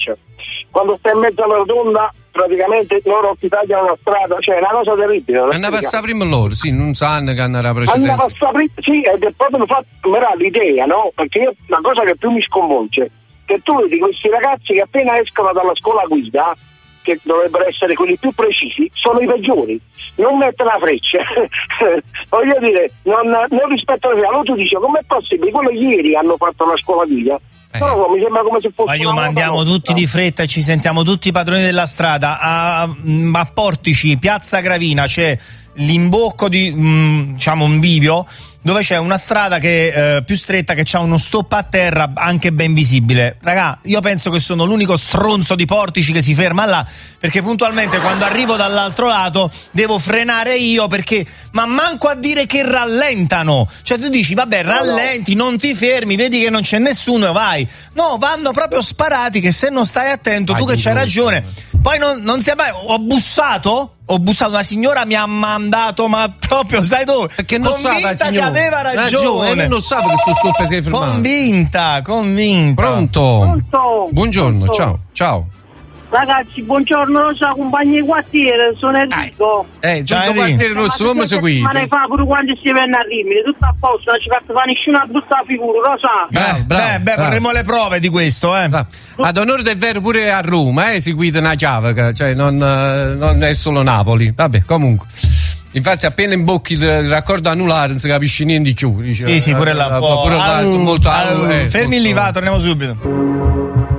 freccia. Quando stai in mezzo alla rotonda, praticamente loro ti tagliano la strada, cioè è una cosa terribile. Hanno passato prima loro, sì, non sanno che hanno la precedenza. Hanno passato prima, sì, ed è proprio fatto l'idea, no? Perché io, la cosa che più mi sconvolge, che tu vedi questi ragazzi che appena escono dalla scuola guida, che dovrebbero essere quelli più precisi, sono i peggiori. Non mettere la freccia, voglio dire, non rispetto alla freccia. Allora tu dici, com'è possibile? Quello ieri hanno fatto la scuola guida. No, mi sembra come se fosse. Ma io mandiamo tutti di fretta e ci sentiamo tutti i padroni della strada. A Portici, Piazza Gravina, c'è l'imbocco di diciamo un bivio dove c'è una strada che più stretta, che c'ha uno stop a terra anche ben visibile. Raga, io penso che sono l'unico stronzo di Portici che si ferma là, perché puntualmente quando arrivo dall'altro lato devo frenare io, perché ma manco a dire che rallentano. Cioè tu dici vabbè, rallenti, non ti fermi, vedi che non c'è nessuno e vai. No, vanno proprio sparati, che se non stai attento, tu che c'hai ragione. Poi non sia mai. Ho bussato, una signora mi ha mandato, ma proprio sai dove? Perché non convinta che aveva ragione. Non sa che sto stop si è fermato. Convinta. Pronto? Buongiorno, ciao. Ragazzi, buongiorno, non so, compagni di quartiere, sono Enrico. Giorno quartiere rosso, come seguite? Ma ne fa pure quando si venne a Rimini, tutto a posto, non ci fatto fare nessuna brutta figura, lo sa? Beh, vorremmo le prove di questo, Ad onore del vero, pure a Roma, seguite una chiave, cioè non è solo Napoli. Vabbè, comunque. Infatti appena imbocchi il raccordo anulare non si capisce niente di più. Sì, pure là. Molto Fermi lì, va, torniamo subito.